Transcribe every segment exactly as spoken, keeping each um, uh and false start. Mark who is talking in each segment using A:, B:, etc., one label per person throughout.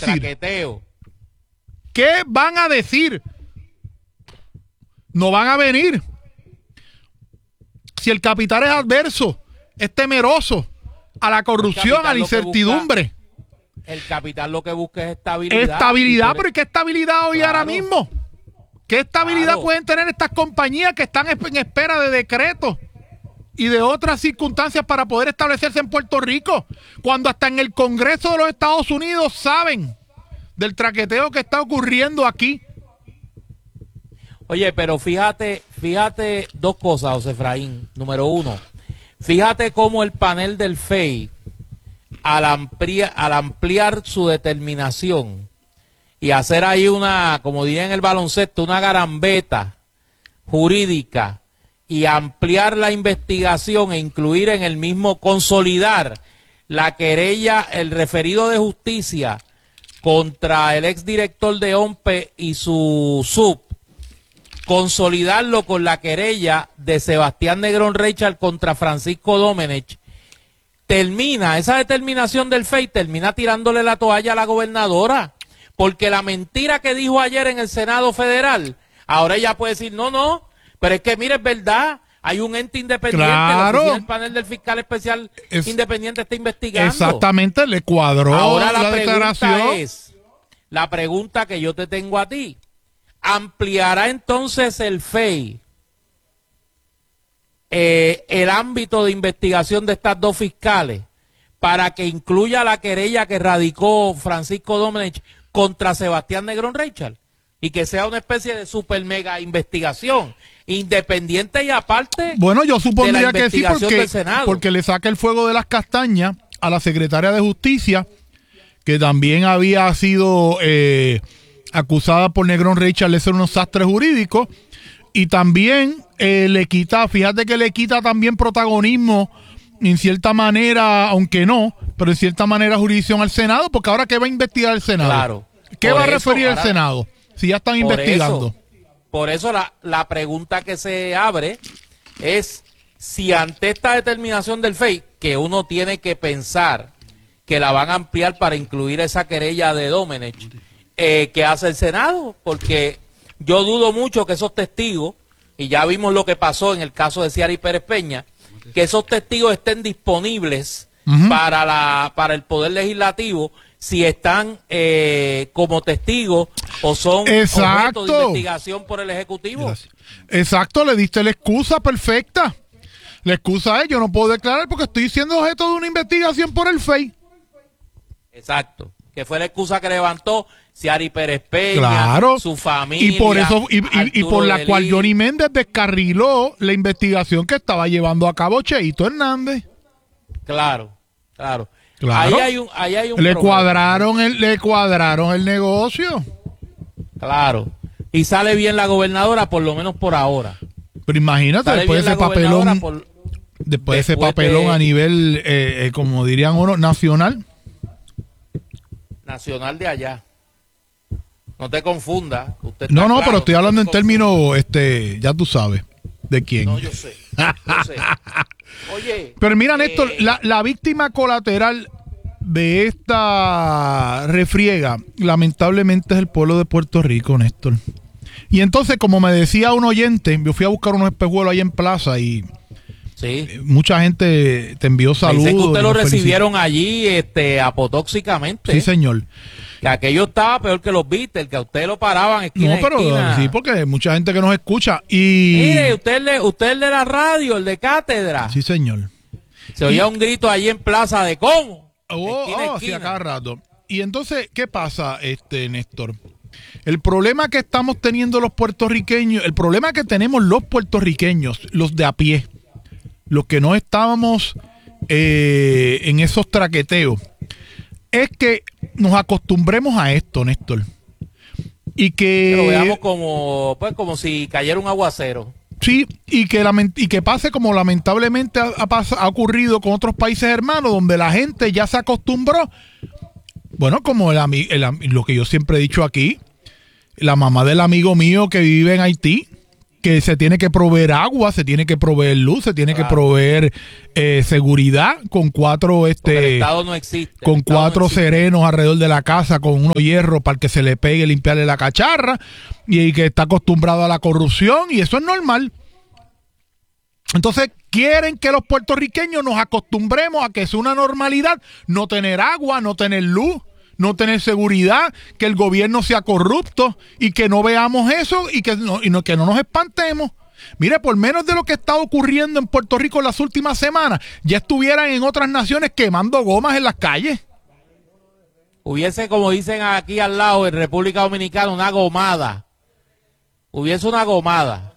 A: decir?
B: Traqueteo.
A: ¿Qué van a decir? No van a venir. Si el capital es adverso, es temeroso a la corrupción, a la incertidumbre.
B: Busca, el capital lo que busca es estabilidad.
A: Estabilidad, pero ¿y qué estabilidad hoy
B: claro.
A: ahora mismo? ¿Qué estabilidad
B: claro.
A: pueden tener estas compañías que están en espera de decretos y de otras circunstancias para poder establecerse en Puerto Rico? Cuando hasta en el Congreso de los Estados Unidos saben del traqueteo que está ocurriendo aquí.
B: Oye, pero fíjate, fíjate dos cosas, José Efraín. Número uno, fíjate cómo el panel del F E I, al, amplia, al ampliar su determinación y hacer ahí una, como diría en el baloncesto, una garambeta jurídica y ampliar la investigación e incluir en el mismo, consolidar la querella, el referido de justicia contra el exdirector de O M P E y su sub, consolidarlo con la querella de Sebastián Negrón Reichard contra Francisco Domenech, termina, esa determinación del F E I termina tirándole la toalla a la gobernadora, porque la mentira que dijo ayer en el Senado Federal, ahora ella puede decir, no, no, pero es que mire, es verdad, hay un ente independiente,
A: claro.
B: la el panel del fiscal especial es, independiente está investigando.
A: Exactamente, le cuadró
B: ahora la,
A: la declaración.
B: Es, la pregunta que yo te tengo a ti, ¿ampliará entonces el F E I eh, el ámbito de investigación de estas dos fiscales para que incluya la querella que radicó Francisco Domenech contra Sebastián Negrón Reichard? Y que sea una especie de super mega investigación, independiente y aparte.
A: Bueno, yo supondría que sí, porque,
B: Senado.
A: porque le saca el fuego de las castañas a la secretaria de Justicia, que también había sido eh, acusada por Negrón Reichard de ser unos sastres jurídicos, y también eh, le quita, fíjate que le quita también protagonismo, en cierta manera, aunque no, pero en cierta manera jurisdicción al Senado, porque ahora ¿qué va a investigar el Senado?
B: Claro.
A: ¿Qué
B: Por
A: va a
B: eso,
A: referir
B: ahora,
A: el Senado? Si ya están
B: por
A: investigando.
B: Eso, por eso la, la pregunta que se abre es si ante esta determinación del F E I, que uno tiene que pensar que la van a ampliar para incluir esa querella de Domenech, eh, ¿qué hace el Senado? Porque yo dudo mucho que esos testigos, y ya vimos lo que pasó en el caso de Ciary Pérez Peña, que esos testigos estén disponibles uh-huh. para, la, para el Poder Legislativo, si están eh, como testigos o son
A: Exacto.
B: objeto de investigación por el Ejecutivo.
A: Gracias. Exacto, le diste la excusa perfecta. La excusa es, yo no puedo declarar porque estoy siendo objeto de una investigación por el F E I.
B: Exacto, que fue la excusa que levantó Ciary Pérez Peña,
A: claro.
B: su familia.
A: Y por eso y, y, y por la cual Johnny Méndez descarriló la investigación que estaba llevando a cabo Cheito Hernández.
B: Claro, claro.
A: Claro.
B: Ahí hay un, ahí hay un
A: le
B: problema.
A: cuadraron el, le cuadraron el negocio.
B: Claro. Y sale bien la gobernadora, por lo menos por ahora.
A: Pero imagínate,
B: sale
A: después de ese papelón, por, después, después de ese papelón de, a nivel, eh, eh, como dirían uno, nacional.
B: Nacional de allá. No te confundas. Usted
A: no, no,
B: claro,
A: pero estoy hablando en
B: confunda.
A: términos, este, ya tú sabes, de quién.
B: No, yo sé. Yo sé. Oye.
A: Pero mira, Néstor, eh, la, la víctima colateral de esta refriega, lamentablemente, es el pueblo de Puerto Rico, Néstor. Y entonces, como me decía un oyente, yo fui a buscar unos espejuelos ahí en Plaza y
B: sí.
A: mucha gente te envió saludos.
B: Dice que usted lo recibieron
A: felicitó.
B: allí este, apotóxicamente.
A: Sí, señor.
B: Que aquello estaba peor que los Beatles, que a usted lo paraban esquina
A: No, pero
B: esquina.
A: sí, porque hay mucha gente que nos escucha. Y
B: mire, usted, le, usted el de la radio, el de cátedra.
A: Sí, señor.
B: Se oía y... un grito allí en Plaza de ¿cómo?
A: Oh,
B: esquina,
A: oh,
B: esquina.
A: Sí, a cada rato. Y entonces, ¿qué pasa, este Néstor? El problema que estamos teniendo los puertorriqueños, el problema que tenemos los puertorriqueños, los de a pie, los que no estábamos eh, en esos traqueteos, es que nos acostumbremos a esto, Néstor. Y que,
B: que lo veamos como, pues, como si cayera un aguacero.
A: Sí, y que, lament y que pase como lamentablemente ha, ha, ha ocurrido con otros países hermanos, donde la gente ya se acostumbró. Bueno, como el, el, lo que yo siempre he dicho aquí, la mamá del amigo mío que vive en Haití, que se tiene que proveer agua, se tiene que proveer luz, se tiene
B: claro.
A: que proveer eh, seguridad con cuatro este
B: el Estado no existe.
A: con cuatro
B: no existe.
A: serenos alrededor de la casa con unos hierros para que se le pegue limpiarle la cacharra y, y que está acostumbrado a la corrupción y eso es normal. Entonces quieren que los puertorriqueños nos acostumbremos a que es una normalidad no tener agua, no tener luz, no tener seguridad, que el gobierno sea corrupto y que no veamos eso y que no, y no, que no nos espantemos. Mire, por menos de lo que está ocurriendo en Puerto Rico en las últimas semanas, ya estuvieran en otras naciones quemando gomas en las calles.
B: Hubiese, como dicen aquí al lado en República Dominicana, una gomada. Hubiese una gomada.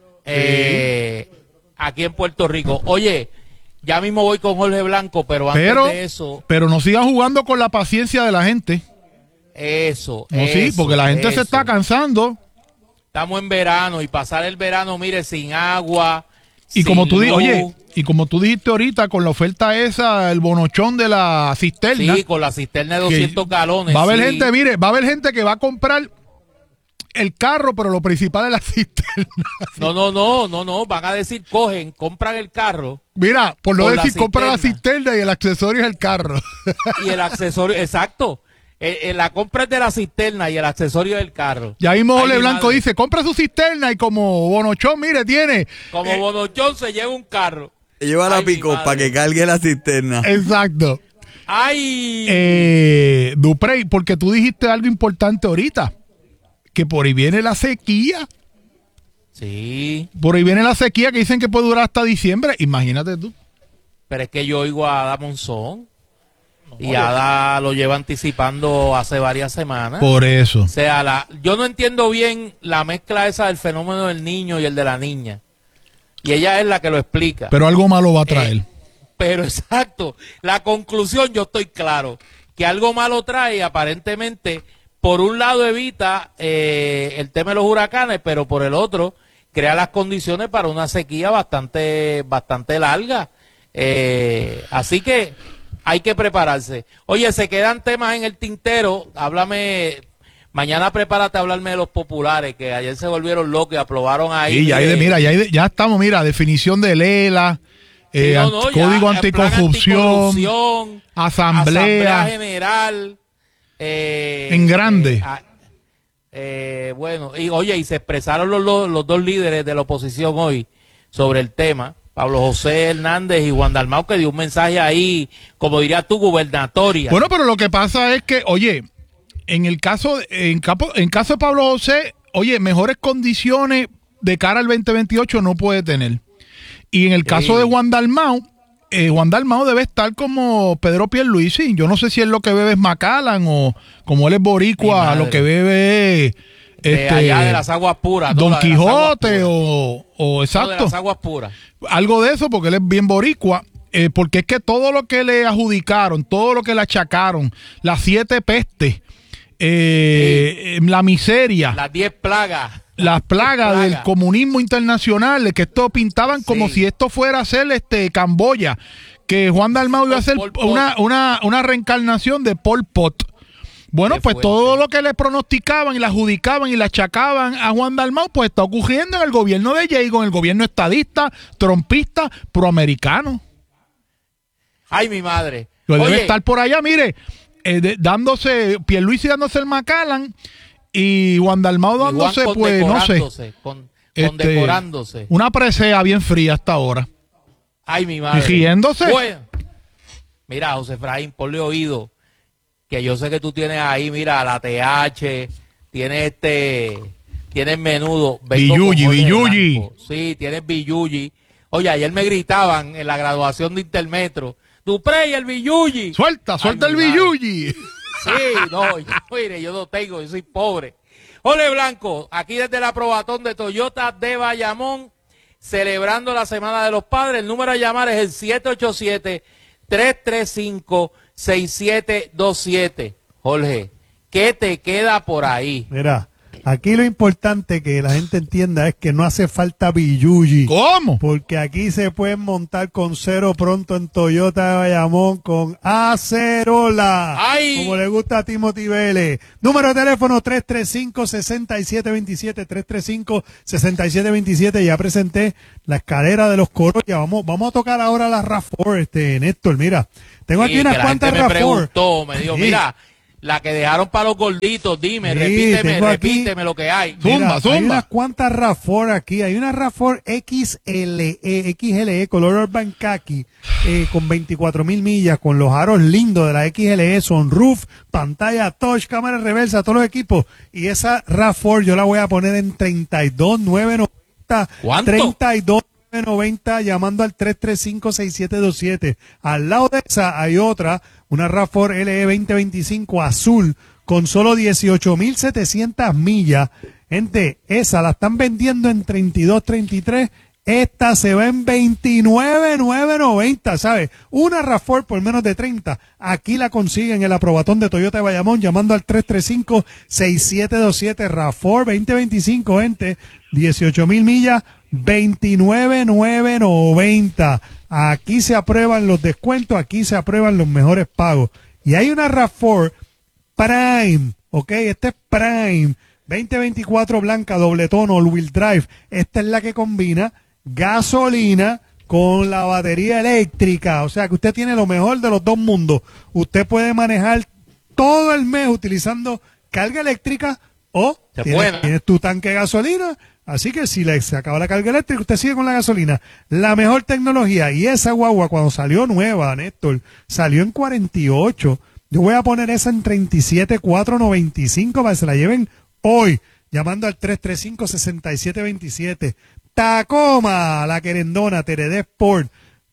B: Eh, aquí en Puerto Rico. Oye, ya mismo voy con Jorge Blanco, pero antes
A: pero,
B: de eso...
A: Pero no sigan jugando con la paciencia de la gente.
B: Eso,
A: no,
B: eso.
A: Sí, porque la gente
B: eso.
A: se está cansando.
B: Estamos en verano y pasar el verano, mire, sin agua,
A: y
B: sin
A: como tú
B: luz.
A: Oye, y como tú dijiste ahorita, con la oferta esa, el bonochón de la cisterna.
B: Sí, con la cisterna de doscientos galones.
A: Va a haber
B: sí.
A: gente, mire, va a haber gente que va a comprar el carro, pero lo principal es la cisterna.
B: No, no, no, no, no, van a decir, cogen, compran el carro.
A: Mira, por no
B: Con
A: decir,
B: la
A: compra la
B: cisterna.
A: cisterna y el accesorio es el carro.
B: Y el accesorio, exacto. Eh, eh, la compra es de la cisterna y el accesorio del carro.
A: Ya mismo Ole
B: Ay,
A: Blanco
B: madre.
A: dice, compra su cisterna y como bonochón, mire, tiene.
B: Como
A: eh,
B: Bonochón se lleva un carro.
C: Lleva la
B: Ay, mi
C: pico
B: madre.
C: para que cargue la cisterna.
A: Exacto.
B: ¡Ay!
A: Eh, Duprey, porque tú dijiste algo importante ahorita, que por ahí viene la sequía.
B: Sí,
A: Por ahí viene la sequía que dicen que puede durar hasta diciembre. Imagínate tú.
B: pero es que yo oigo a Ada Monzón. Y Ada lo lleva anticipando hace varias semanas.
A: Por eso.
B: O sea, la, yo no entiendo bien la mezcla esa del fenómeno del niño y el de la niña. Y ella es la que lo explica.
A: Pero algo malo va a traer.
B: Eh, pero exacto, la conclusión yo estoy claro, que algo malo trae aparentemente, por un lado evita eh, el tema de los huracanes, pero por el otro crea las condiciones para una sequía bastante, bastante larga. Eh, así que hay que prepararse. Oye, se quedan temas en el tintero, háblame... Mañana prepárate a hablarme de los populares, que ayer se volvieron locos y aprobaron ahí.
A: Sí, ya, hay de- mira, ya, hay de- ya estamos, mira, definición de Lela, eh,
B: Sí, no, no,
A: ant-
B: ya,
A: código
B: en plan
A: anticorrupción,
B: anticorrupción,
A: asamblea.
B: Asamblea General. eh,
A: En grande.
B: eh, ah, eh, bueno, y oye, y se expresaron los, los, los dos líderes de la oposición hoy sobre el tema. Pablo José Hernández y Juan Dalmau, que dio un mensaje ahí, como dirías tú, gubernatoria.
A: Bueno, pero lo que pasa es que, oye, en el caso, en, capo, en caso de Pablo José, oye, mejores condiciones de cara al veinte veintiocho no puede tener. Y en el caso
B: Sí.
A: de Juan Dalmau, eh, Juan Dalmau debe estar como Pedro Pierluisi. Yo no sé si él lo que bebe es Macallan o como él es
B: Mi
A: boricua,
B: madre.
A: lo que bebe es
B: de
A: este,
B: allá de las aguas puras. no,
A: Don
B: la de las aguas
A: Quijote
B: puras.
A: o, o
B: No, de
A: exacto.
B: las aguas puras.
A: Algo de eso, porque él es bien boricua, eh, porque es que todo lo que le adjudicaron, todo lo que le achacaron, las siete pestes, eh, eh, la miseria,
B: Las diez plagas.
A: las plagas
B: plagas.
A: del comunismo internacional, de que esto pintaban como
B: Sí.
A: si esto fuera a ser este Camboya, que Juan Dalmau iba a ser
B: Pol Pot.
A: una, una, una reencarnación de Pol Pot. Bueno,
B: Qué
A: pues
B: fuerte.
A: todo lo que le pronosticaban y le adjudicaban y le achacaban a Juan Dalmau, pues está ocurriendo en el gobierno de Jay, con el gobierno estadista, trompista, proamericano.
B: Ay, mi madre.
A: Lo debe
B: Oye,
A: estar por allá, mire, eh, de- dándose, Pierluisi dándose el Macallan y Juan Dalmau
B: y Juan
A: dándose, pues, no sé,
B: condecorándose, con-
A: este,
B: condecorándose.
A: una presea bien fría hasta ahora.
B: Ay, mi
A: Y
B: madre.
A: riéndose.
B: Bueno, mira, José Efraín, ponle oído, que yo sé que tú tienes ahí, mira, la T H, tienes este, tienes menudo. Vengo con
A: Billuyi,
B: Jorge
A: Billuyi.
B: Blanco. Sí, tienes Billuyi. Oye, ayer me gritaban en la graduación de Intermetro, Duprey, el Billuyi.
A: Suelta, suelta
B: Ay,
A: el
B: mi madre.
A: billuyi.
B: Sí, no, yo, mire, yo no tengo, yo soy pobre. Ole Blanco, aquí desde la Probatón de Toyota de Bayamón, celebrando la Semana de los Padres. El número a llamar es el siete ocho siete, tres tres cinco, seis siete dos siete. Jorge, ¿qué te queda por ahí?
D: Mira,
C: Aquí lo importante que la gente entienda es que no hace falta billuyi.
A: ¿Cómo?
C: Porque aquí se pueden montar con cero pronto en Toyota de Bayamón con Acerola.
B: ¡Ay!
C: Como le gusta a Timothy Vélez. Número de teléfono tres tres cinco, seis siete dos siete, tres tres cinco, seis siete dos siete. Ya presenté la escalera de los Corolla. Vamos, vamos a tocar ahora la RAV cuatro, este, Néstor. Mira, tengo aquí
B: Sí,
C: unas
B: que la
C: cuantas
B: gente me
C: RAV cuatro.
B: preguntó, me dijo,
C: Sí.
B: mira, la que dejaron para los gorditos, dime,
C: Sí,
B: repíteme,
C: tengo aquí-
B: repíteme lo que hay.
A: Zumba,
C: Mira,
A: zumba.
C: Hay unas cuantas RAV cuatro aquí. Hay una RAV cuatro X L E, X L E, color Urban Khaki, eh, con veinticuatro mil millas, con los aros lindos de la X L E, sunroof, pantalla touch, cámara reversa, todos los equipos. Y esa RAV cuatro yo la voy a poner en treinta y dos mil novecientos noventa.
B: ¿Cuánto?
C: treinta y dos mil novecientos noventa, llamando al tres tres cinco, seis siete dos siete. Al lado de esa hay otra, una RAV cuatro L E veinte veinticinco azul, con solo dieciocho mil setecientas millas. Gente, esa la están vendiendo en treinta y dos, treinta y tres. Esta se va en veintinueve mil novecientos noventa, ¿sabes? Una RAV cuatro por menos de treinta. Aquí la consiguen en el aprobatón de Toyota de Bayamón, llamando al tres tres cinco, seis siete dos siete. RAV cuatro veinte veinticinco, gente. dieciocho mil millas, veintinueve mil novecientos noventa. Aquí se aprueban los descuentos, aquí se aprueban los mejores pagos. Y hay una RAV cuatro Prime, ok, este es Prime, veinte veinticuatro blanca, doble tono, all wheel drive. Esta es la que combina gasolina con la batería eléctrica, o sea que usted tiene lo mejor de los dos mundos. Usted puede manejar todo el mes utilizando carga eléctrica o
B: Se
C: tienes,
B: puede.
C: tienes tu tanque de gasolina. Así que si le se acaba la carga eléctrica, usted sigue con la gasolina. La mejor tecnología. Y esa guagua, cuando salió nueva, Néstor, salió en cuarenta y ocho. Yo voy a poner esa en treinta y siete mil cuatrocientos noventa y cinco para que se la lleven hoy, llamando al tres tres cinco, seis siete dos siete. Tacoma, la querendona, T R D Sport,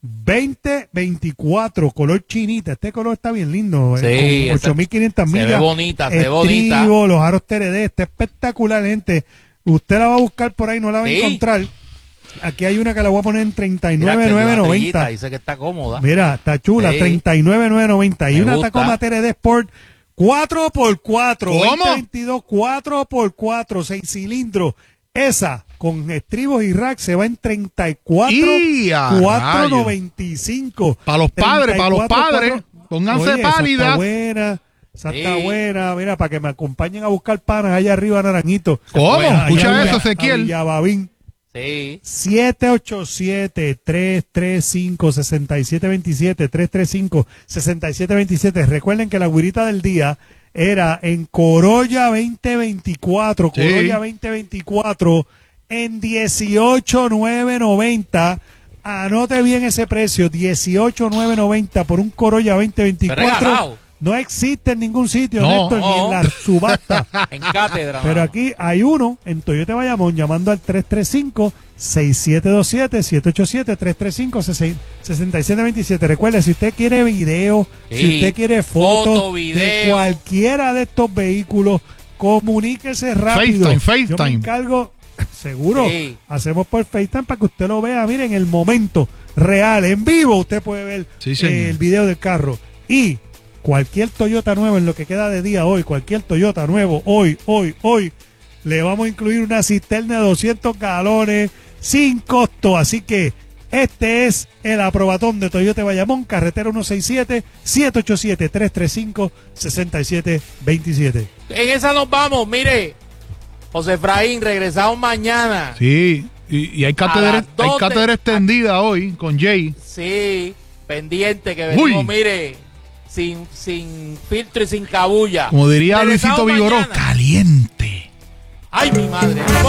C: veinte veinticuatro, color chinita. Este color está bien lindo,
B: Sí,
C: eh, con
B: esa-
C: ocho mil quinientas
B: se ve
C: millas.
B: bonita, se ve bonita.
C: Estribo, los aros T R D, está espectacular, gente. Usted la va a buscar por ahí, no la va a
B: Sí.
C: encontrar. Aquí hay una que la voy a poner en treinta y
B: Mira
C: nueve
B: que
C: mil
B: tiene
C: novecientos
B: una
C: noventa.
B: tellita, dice que está cómoda.
C: Mira, está chula,
B: Sí.
C: treinta y nueve mil novecientos noventa. Y
B: Me
C: una
B: gusta.
C: Tacoma T R D Sport cuatro por cuatro,
A: ¿Cómo?
C: veinte veintidós, cuatro por cuatro, seis cilindros. Esa, con estribos y rack, se va en treinta y cuatro
A: ¡Y a
C: mil cuatrocientos
A: rayos!
C: noventa y cinco.
A: Pa' los padres, pa' los padres.
C: cuatro-
A: Pónganse
C: Oye, esa está
A: pálidas.
C: buena, esa está
B: Sí.
C: buena. Mira, para que me acompañen a buscar panas allá arriba, Naranjito.
A: ¿Cómo?
B: Bueno,
A: Escucha
C: Allá
A: eso,
C: a
A: Ezequiel.
C: Villababín.
B: Sí.
C: siete ocho siete, tres tres cinco, seis siete dos siete, tres tres cinco, seis siete dos siete. Recuerden que la güirita del día era en Corolla veinte veinticuatro,
A: Sí.
C: Corolla veinte veinticuatro en dieciocho mil novecientos noventa. Anote bien ese precio, dieciocho mil novecientos noventa por un Corolla veinte veinticuatro.
B: Regalado.
C: No existe en ningún sitio,
A: No.
C: Néstor, ni en la subasta.
B: En cátedra.
C: Pero
B: mano.
C: aquí hay uno en Toyota Bayamón llamando al tres tres cinco, seis siete dos siete, siete ocho siete, tres tres cinco, seis siete dos siete. Recuerde, si usted quiere video,
B: Sí.
C: si usted quiere fotos
B: Foto,
C: de
B: video.
C: cualquiera de estos vehículos, comuníquese rápido.
A: FaceTime, FaceTime.
C: Yo me encargo, seguro,
B: Sí.
C: hacemos por FaceTime para que usted lo vea, miren, en el momento real, en vivo, usted puede ver
A: Sí, señor.
C: eh, el video del carro. Y cualquier Toyota nuevo en lo que queda de día hoy, cualquier Toyota nuevo hoy, hoy, hoy, le vamos a incluir una cisterna de doscientos galones sin costo. Así que este es el aprobatón de Toyota Bayamón, carretera ciento sesenta y siete, siete ocho siete, tres tres cinco, seis siete dos siete.
B: En esa nos vamos, mire. José Efraín, regresamos mañana.
A: Sí, y, y hay
B: A
A: cátedra,
B: las
A: hay
B: doce.
A: cátedra extendida hoy con Jay.
B: Sí, pendiente que venimos,
A: Uy.
B: mire, sin, sin filtro y sin cabulla.
A: Como diría
B: Regresamos
A: Luisito Vigoró,
B: mañana.
A: caliente.
B: Ay, mi madre.